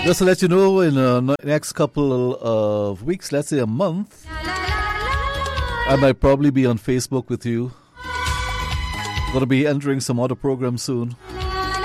Just to let you know, in the next couple of weeks, let's say a month, I might probably be on Facebook with you. Going to be entering some other programs soon.